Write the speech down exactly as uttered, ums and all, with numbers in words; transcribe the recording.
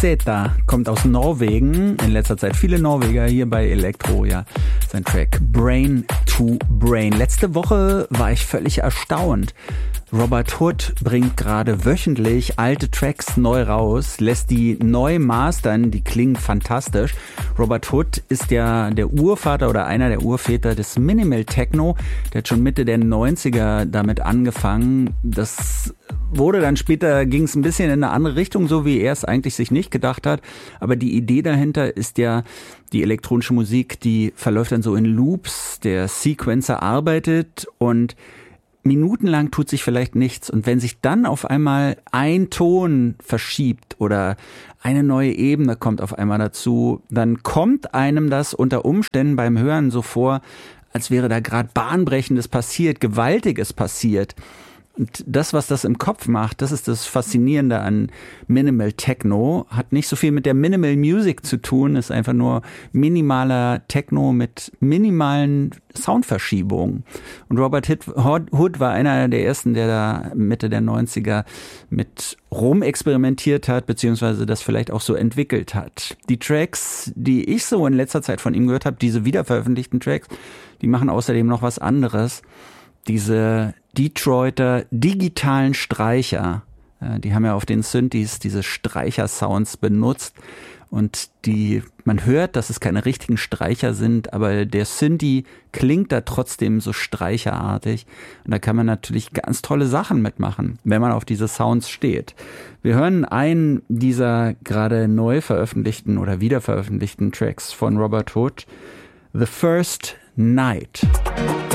Zeta kommt aus Norwegen. In letzter Zeit viele Norweger hier bei Elektro. Ja, sein Track Brain to Brain. Letzte Woche war ich völlig erstaunt. Robert Hood bringt gerade wöchentlich alte Tracks neu raus, lässt die neu mastern, die klingen fantastisch. Robert Hood ist ja der Urvater oder einer der Urväter des Minimal Techno. Der hat schon Mitte der neunziger damit angefangen. Das wurde dann später, ging es ein bisschen in eine andere Richtung, so wie er es eigentlich sich nicht gedacht hat. Aber die Idee dahinter ist ja, die elektronische Musik, die verläuft dann so in Loops. Der Sequencer arbeitet und minutenlang tut sich vielleicht nichts. Und wenn sich dann auf einmal ein Ton verschiebt oder eine neue Ebene kommt auf einmal dazu, dann kommt einem das unter Umständen beim Hören so vor, als wäre da gerade Bahnbrechendes passiert, Gewaltiges passiert. Und das, was das im Kopf macht, das ist das Faszinierende an Minimal Techno. Hat nicht so viel mit der Minimal Music zu tun, ist einfach nur minimaler Techno mit minimalen Soundverschiebungen. Und Robert Hood war einer der ersten, der da Mitte der neunziger mit rum experimentiert hat, beziehungsweise das vielleicht auch so entwickelt hat. Die Tracks, die ich so in letzter Zeit von ihm gehört habe, diese wiederveröffentlichten Tracks, die machen außerdem noch was anderes. Diese Detroiter digitalen Streicher, die haben ja auf den Synthes diese Streicher-Sounds benutzt und die, man hört, dass es keine richtigen Streicher sind, aber der Synthi klingt da trotzdem so streicherartig und da kann man natürlich ganz tolle Sachen mitmachen, wenn man auf diese Sounds steht. Wir hören einen dieser gerade neu veröffentlichten oder wiederveröffentlichten Tracks von Robert Hood, The First Night.